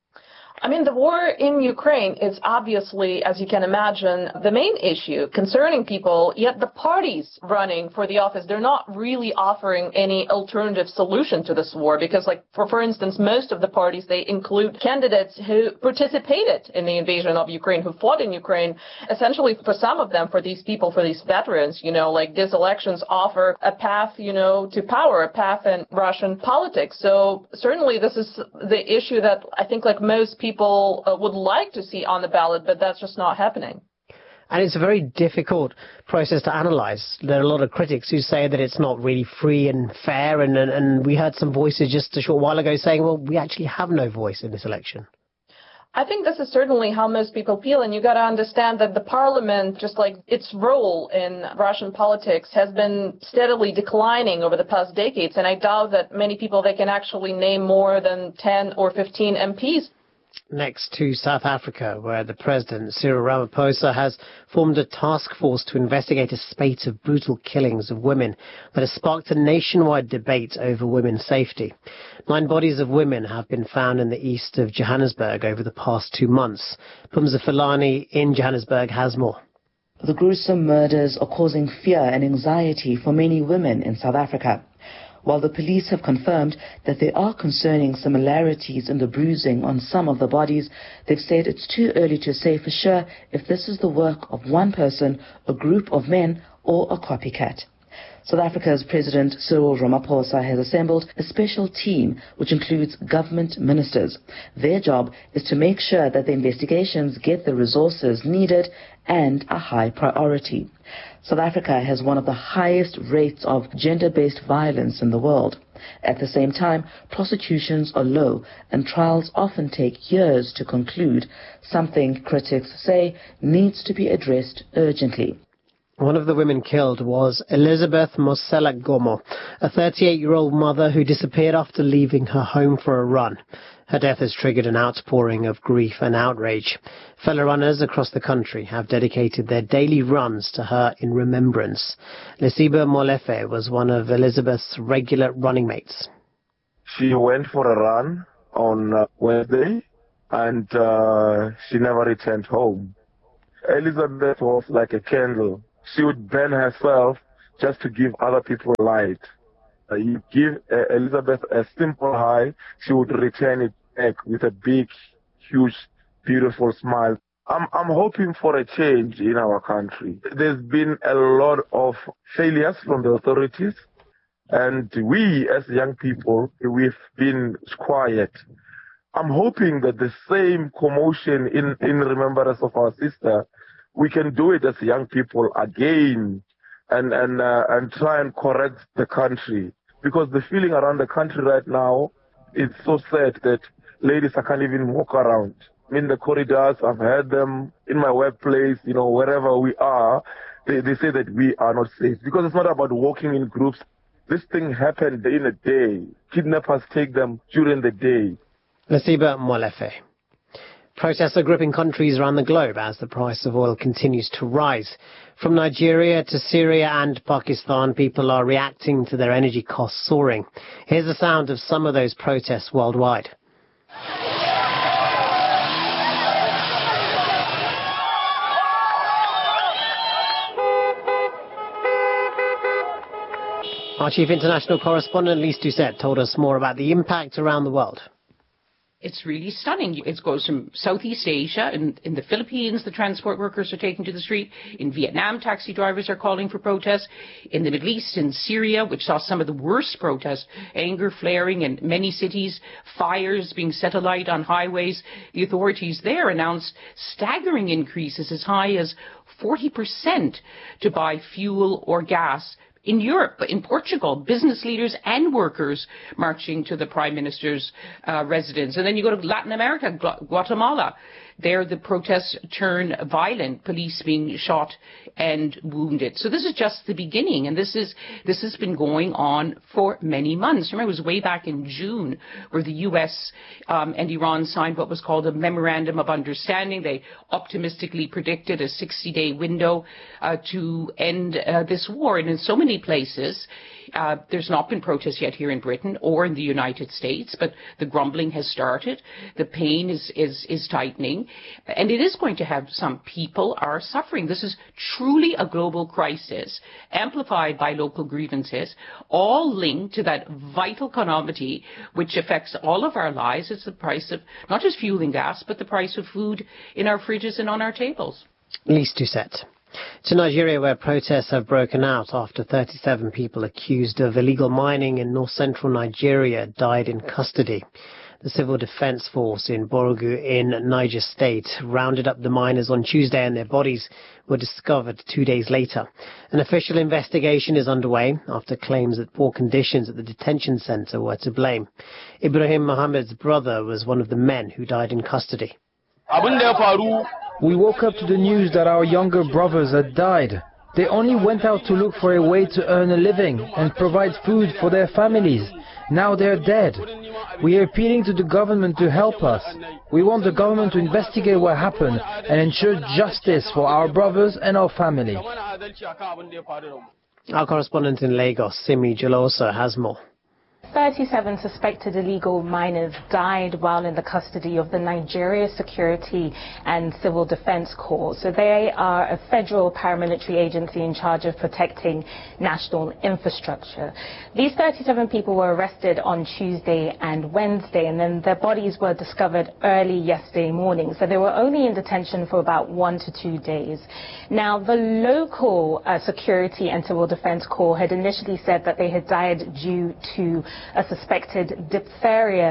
I mean, the war in Ukraine is obviously, as you can imagine, the main issue concerning people, yet the parties running for the office, they're not really offering any alternative solution to this war because, like, for, for instance, most of the parties, they include candidates who participated in the invasion of Ukraine, who fought in Ukraine. Essentially, for some of them, for these people, for these veterans, you know, like, these elections offer a path, you know, to power, a path in Russian politics. So certainly this is the issue that I think, like, most people People uh, would like to see on the ballot, but that's just not happening. And it's a very difficult process to analyse. There are a lot of critics who say that it's not really free and fair, and, and, and we heard some voices just a short while ago saying, well, we actually have no voice in this election. I think this is certainly how most people feel, and you got to understand that the parliament, just like its role in Russian politics, has been steadily declining over the past decades, and I doubt that many people, they can actually name more than ten or fifteen M Ps. Next to South Africa, where the president, Cyril Ramaphosa, has formed a task force to investigate a spate of brutal killings of women that has sparked a nationwide debate over women's safety. Nine bodies of women have been found in the east of Johannesburg over the past two months. Pumza Filani in Johannesburg has more. The gruesome murders are causing fear and anxiety for many women in South Africa. While the police have confirmed that there are concerning similarities in the bruising on some of the bodies, they've said it's too early to say for sure if this is the work of one person, a group of men, or a copycat. South Africa's President Cyril Ramaphosa has assembled a special team which includes government ministers. Their job is to make sure that the investigations get the resources needed and a high priority. South Africa has one of the highest rates of gender-based violence in the world. At the same time, prosecutions are low and trials often take years to conclude, something critics say needs to be addressed urgently. One of the women killed was Elizabeth Mosela Gomo, a thirty-eight-year-old mother who disappeared after leaving her home for a run. Her death has triggered an outpouring of grief and outrage. Fellow runners across the country have dedicated their daily runs to her in remembrance. Lesiba Molefe was one of Elizabeth's regular running mates. She went for a run on uh, Wednesday, and uh, she never returned home. Elizabeth was like a candle. She would burn herself just to give other people light. Uh, you give uh, Elizabeth a simple hi, she would return it back with a big, huge, beautiful smile. I'm, I'm hoping for a change in our country. There's been a lot of failures from the authorities, and we as young people, we've been quiet. I'm hoping that the same commotion in, in remembrance of our sister, we can do it as young people again and and uh, and try and correct the country. Because the feeling around the country right now is so sad that ladies I can't even walk around. In the corridors, I've heard them in my workplace, you know, wherever we are, they, they say that we are not safe. Because it's not about walking in groups. This thing happened in a day. Kidnappers take them during the day. Lesiba Molefe. Protests are gripping countries around the globe as the price of oil continues to rise. From Nigeria to Syria and Pakistan, people are reacting to their energy costs soaring. Here's the sound of some of those protests worldwide. Our chief international correspondent, Lise Doucette, told us more about the impact around the world. It's really stunning. It goes from Southeast Asia. In, in the Philippines, the transport workers are taking to the street. In Vietnam, taxi drivers are calling for protests. In the Middle East, in Syria, which saw some of the worst protests, anger flaring in many cities, fires being set alight on highways. The authorities there announced staggering increases as high as forty percent to buy fuel or gas. In Europe, in Portugal, business leaders and workers marching to the Prime Minister's uh, residence. And then you go to Latin America, Guatemala. There the protests turn violent, police being shot and wounded. So this is just the beginning, and this is this has been going on for many months. Remember, it was way back in June where the U S um, and Iran signed what was called a Memorandum of Understanding. They optimistically predicted a sixty-day window uh, to end uh, this war. And in so many places, Uh, there's not been protests yet here in Britain or in the United States, but the grumbling has started. The pain is, is, is tightening, and it is going to have some people are suffering. This is truly a global crisis, amplified by local grievances, all linked to that vital commodity which affects all of our lives. It's the price of not just fuel and gas, but the price of food in our fridges and on our tables. Lise Doucette. To Nigeria, where protests have broken out after thirty-seven people accused of illegal mining in north-central Nigeria died in custody. The Civil Defense Force in Borogu in Niger State rounded up the miners on Tuesday and their bodies were discovered two days later. An official investigation is underway after claims that poor conditions at the detention center were to blame. Ibrahim Mohammed's brother was one of the men who died in custody. We woke up to the news that our younger brothers had died. They only went out to look for a way to earn a living and provide food for their families. Now they're dead. We are appealing to the government to help us. We want the government to investigate what happened and ensure justice for our brothers and our family. Our correspondent in Lagos, Simi Jalosa, has more. thirty-seven suspected illegal miners died while in the custody of the Nigeria Security and Civil Defense Corps. So they are a federal paramilitary agency in charge of protecting national infrastructure. These thirty-seven people were arrested on Tuesday and Wednesday, and then their bodies were discovered early yesterday morning. So they were only in detention for about one to two days. Now, the local uh, Security and Civil Defense Corps had initially said that they had died due to a suspected diphtheria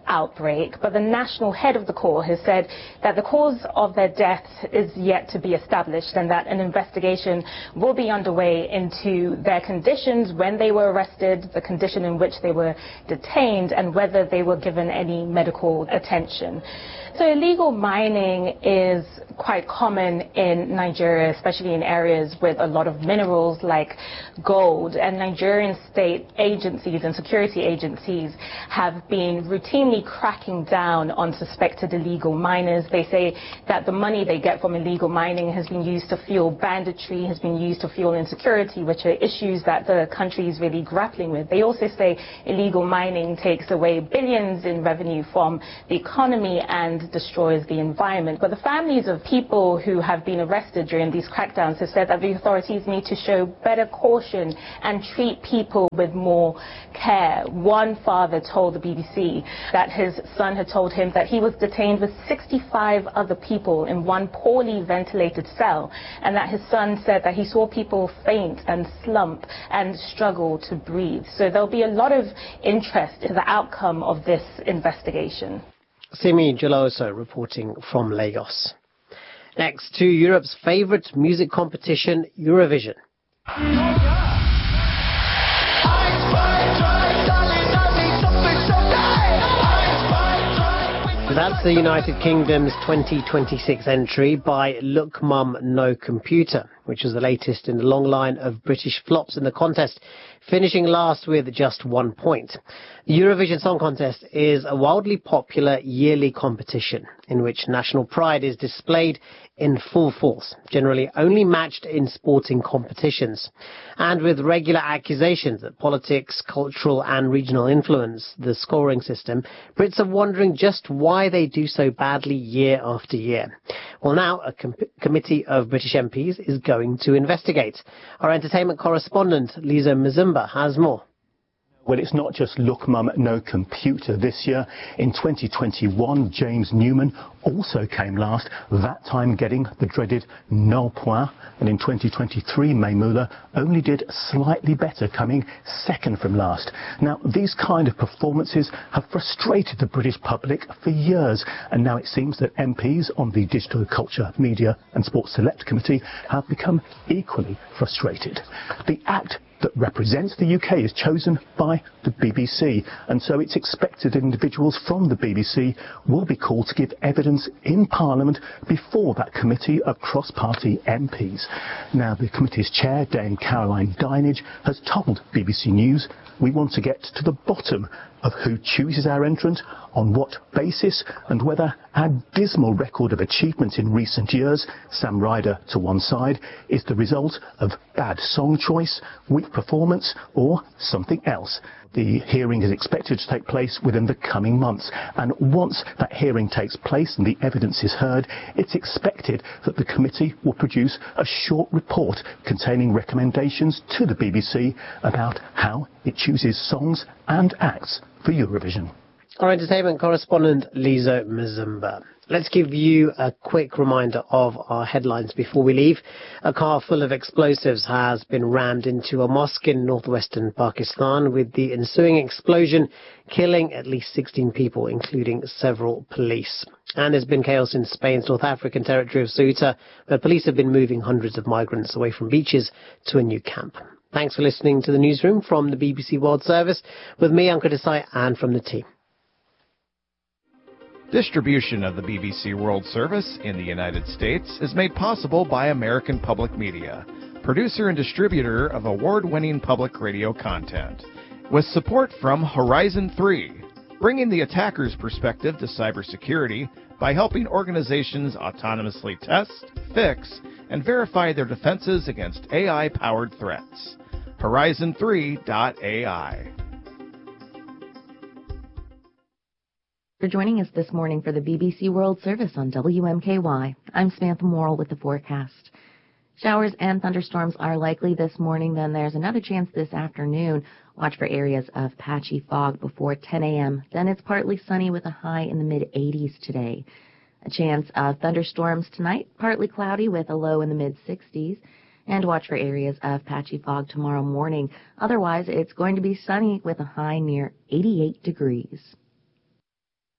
outbreak, but the national head of the Corps has said that the cause of their deaths is yet to be established and that an investigation will be underway into their conditions when they were arrested, the condition in which they were detained, and whether they were given any medical attention. So illegal mining is quite common in Nigeria, especially in areas with a lot of minerals like gold. And Nigerian state agencies and security agencies have been routinely cracking down on suspected illegal miners. They say that the money they get from illegal mining has been used to fuel banditry, has been used to fuel insecurity, which are issues that the country is really grappling with. They also say illegal mining takes away billions in revenue from the economy and destroys the environment. But the families of people who have been arrested during these crackdowns have said that the authorities need to show better caution and treat people with more care. One father told the B B C that his son had told him that he was detained with sixty-five other people in one poorly ventilated cell, and that his son said that he saw people faint and slump and struggle to breathe. So there'll be a lot of interest in the outcome of this investigation. Simi Geloso reporting from Lagos. Next to Europe's favourite music competition, Eurovision. That's the United Kingdom's twenty twenty-six entry by Look Mum No Computer, which is the latest in the long line of British flops in the contest, finishing last with just one point. The Eurovision Song Contest is a wildly popular yearly competition in which national pride is displayed in full force, generally only matched in sporting competitions. And with regular accusations that politics, cultural and regional influence the scoring system, Brits are wondering just why they do so badly year after year. Well, now a com- committee of British M Ps is going to investigate. Our entertainment correspondent, Lizo Mzimba, has more. Well, it's not just Look Mum No Computer this year. In twenty twenty-one, James Newman also came last, that time getting the dreaded nul point. And in twenty twenty-three, Maymula only did slightly better, coming second from last. Now, these kind of performances have frustrated the British public for years, and now it seems that M Ps on the Digital Culture, Media and Sports Select Committee have become equally frustrated. The act that represents the U K is chosen by the B B C, and so it's expected individuals from the B B C will be called to give evidence in Parliament before that committee of cross-party M Ps. Now, the committee's chair, Dame Caroline Dinenage, has told B B C News, "We want to get to the bottom of who chooses our entrant, on what basis, and whether our dismal record of achievement in recent years, Sam Ryder to one side, is the result of bad song choice, weak performance, or something else." The hearing is expected to take place within the coming months, and once that hearing takes place and the evidence is heard, it's expected that the committee will produce a short report containing recommendations to the B B C about how it chooses songs and acts for Eurovision. Our entertainment correspondent, Lizo Mzimba. Let's give you a quick reminder of our headlines before we leave. A car full of explosives has been rammed into a mosque in northwestern Pakistan, with the ensuing explosion killing at least sixteen people, including several police. And there's been chaos in Spain's North African territory of Ceuta, where police have been moving hundreds of migrants away from beaches to a new camp. Thanks for listening to the newsroom from the B B C World Service, with me, Ankur Desai, and from the team. Distribution of the B B C World Service in the United States is made possible by American Public Media, producer and distributor of award-winning public radio content, with support from Horizon three, bringing the attacker's perspective to cybersecurity by helping organizations autonomously test, fix, and verify their defenses against A I-powered threats. Horizon three dot A I. For joining us this morning for the B B C World Service on W M K Y. I'm Samantha Morrill with the forecast. Showers and thunderstorms are likely this morning, then there's another chance this afternoon. Watch for areas of patchy fog before ten a.m. Then it's partly sunny with a high in the mid eighties today. A chance of thunderstorms tonight, partly cloudy with a low in the mid sixties. And watch for areas of patchy fog tomorrow morning. Otherwise, it's going to be sunny with a high near eighty-eight degrees.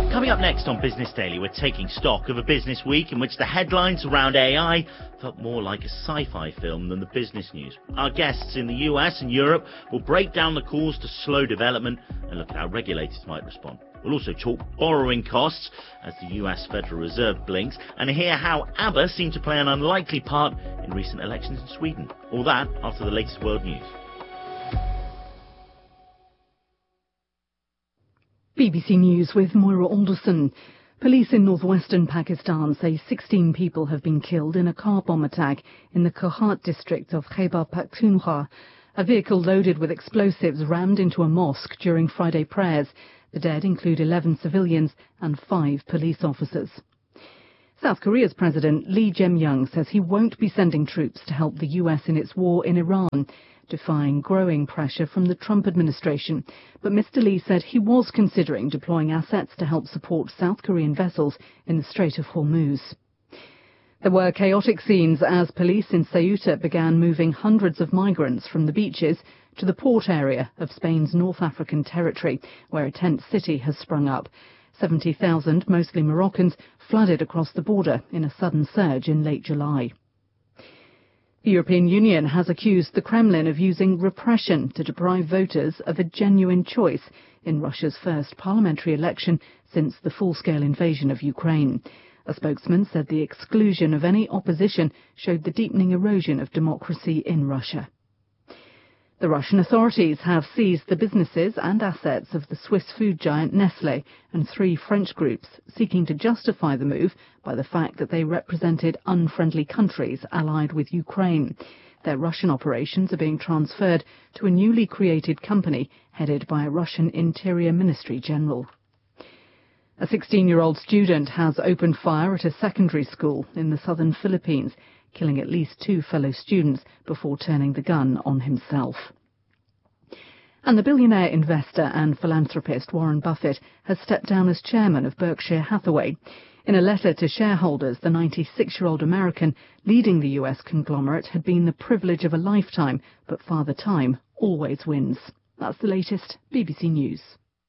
Coming up next on Business Daily, we're taking stock of a business week in which the headlines around A I felt more like a sci-fi film than the business news. Our guests in the U S and Europe will break down the calls to slow development and look at how regulators might respond. We'll also talk borrowing costs as the U S Federal Reserve blinks and hear how ABBA seemed to play an unlikely part in recent elections in Sweden. All that after the latest world news. B B C News with Moira Alderson. Police in northwestern Pakistan say sixteen people have been killed in a car bomb attack in the Kohat district of Khyber Pakhtunkhwa. A vehicle loaded with explosives rammed into a mosque during Friday prayers. The dead include eleven civilians and five police officers. South Korea's President Lee Jae-myung says he won't be sending troops to help the U S in its war in Iran, defying growing pressure from the Trump administration. But Mister Lee said he was considering deploying assets to help support South Korean vessels in the Strait of Hormuz. There were chaotic scenes as police in Ceuta began moving hundreds of migrants from the beaches to the port area of Spain's North African territory, where a tent city has sprung up. seventy thousand, mostly Moroccans, flooded across the border in a sudden surge in late July. The European Union has accused the Kremlin of using repression to deprive voters of a genuine choice in Russia's first parliamentary election since the full-scale invasion of Ukraine. A spokesman said the exclusion of any opposition showed the deepening erosion of democracy in Russia. The Russian authorities have seized the businesses and assets of the Swiss food giant Nestlé and three French groups, seeking to justify the move by the fact that they represented unfriendly countries allied with Ukraine. Their Russian operations are being transferred to a newly created company headed by a Russian Interior Ministry general. A sixteen-year-old student has opened fire at a secondary school in the southern Philippines, killing at least two fellow students before turning the gun on himself. And the billionaire investor and philanthropist Warren Buffett has stepped down as chairman of Berkshire Hathaway. In a letter to shareholders, the ninety-six-year-old American leading the U S conglomerate had been the privilege of a lifetime, but Father Time always wins. That's the latest B B C News.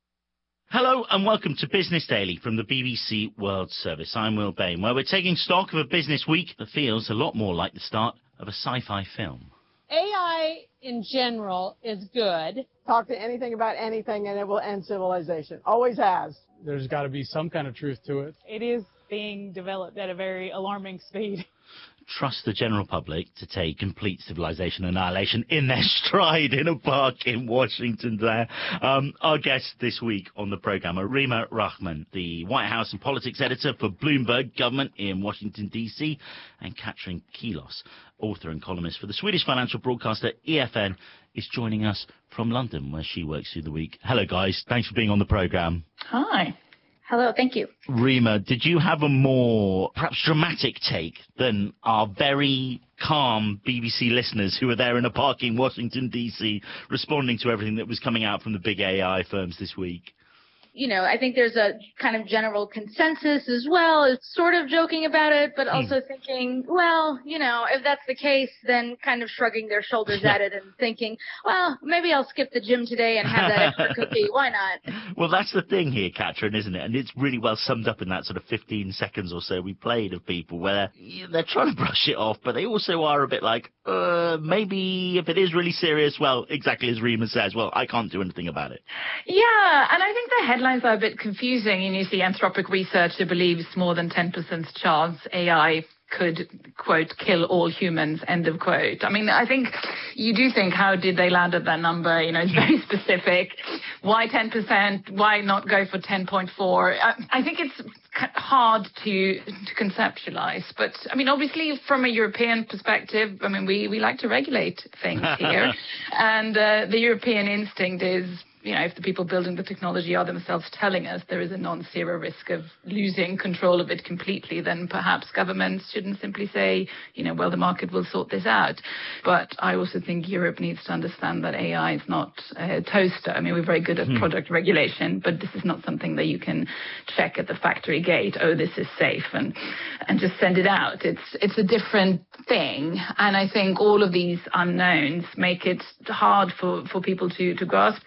Hello and welcome to Business Daily from the B B C World Service. I'm Will Bain, where we're taking stock of a business week that feels a lot more like the start of a sci-fi film. A I in general is good. Talk to anything about anything and it will end civilization. Always has. There's got to be some kind of truth to it. It is being developed at a very alarming speed. Trust the general public to take complete civilization annihilation in their stride in a park in Washington there. Um, our guests this week on the programme are Reema Rahman, the White House and politics editor for Bloomberg Government in Washington, D C, and Katrin Kilos, author and columnist for the Swedish financial broadcaster E F N, is joining us from London, where she works through the week. Hello, guys. Thanks for being on the programme. Hi. Hello, thank you. Reema, did you have a more, perhaps dramatic take than our very calm B B C listeners who were there in a park in Washington, D C, responding to everything that was coming out from the big A I firms this week? You know, I think there's a kind of general consensus as well. It's sort of joking about it, but also mm. thinking, well, you know, if that's the case, then kind of shrugging their shoulders at it and thinking, well, maybe I'll skip the gym today and have that extra cookie. Why not? Well, that's the thing here, Katrin, isn't it? And it's really well summed up in that sort of fifteen seconds or so we played of people where they're trying to brush it off, but they also are a bit like, uh, maybe if it is really serious, well, exactly as Reema says, well, I can't do anything about it. Yeah, and I think the headline Headlines are a bit confusing. You see, Anthropic researcher believes more than ten percent chance A I could, quote, kill all humans, end of quote. I mean, I think you do think, how did they land at that number? You know, it's very specific. Why ten percent? Why not go for ten point four? I, I think it's hard to to conceptualize. But, I mean, obviously, from a European perspective, I mean, we, we like to regulate things here. and uh, the European instinct is, you know, if the people building the technology are themselves telling us there is a non-zero risk of losing control of it completely, then perhaps governments shouldn't simply say, you know, well, the market will sort this out. But I also think Europe needs to understand that A I is not a toaster. I mean, we're very good at hmm. product regulation, but this is not something that you can check at the factory gate, oh, this is safe, and and just send it out. It's it's a different thing. And I think all of these unknowns make it hard for, for people to, to grasp these risks.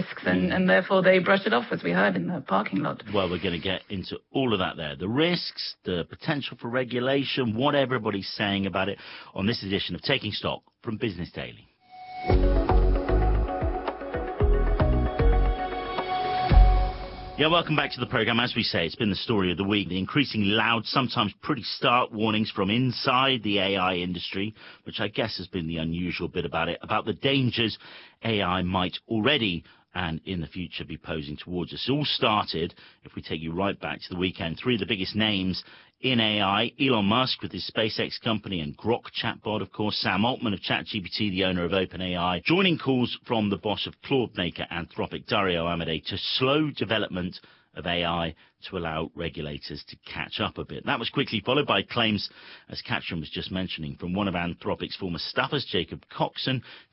risks, and, and therefore they brush it off, as we heard in the parking lot. Well, we're going to get into all of that there. The risks, the potential for regulation, what everybody's saying about it on this edition of Taking Stock from Business Daily. Yeah, welcome back to the programme. As we say, it's been the story of the week. The increasingly loud, sometimes pretty stark warnings from inside the A I industry, which I guess has been the unusual bit about it, about the dangers A I might already and in the future be posing towards us. It all started, if we take you right back to the weekend, three of the biggest names in A I, Elon Musk with his SpaceX company and Grok chatbot, of course, Sam Altman of ChatGPT, the owner of OpenAI, joining calls from the boss of Claude maker Anthropic, Dario Amodei, to slow development of A I to allow regulators to catch up a bit. That was quickly followed by claims, as Katrin was just mentioning, from one of Anthropic's former staffers, Jacob Coxon,